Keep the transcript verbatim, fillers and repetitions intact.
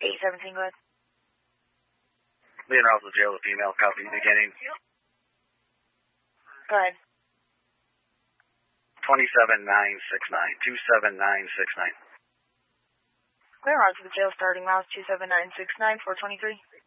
eight seventeen, go ahead. Leon Roswell Jail, the female, copy beginning. Go ahead. twenty-seven nine six nine, two seven nine six nine. Clear Roswell Jail, starting miles two seven nine six nine, four twenty-three.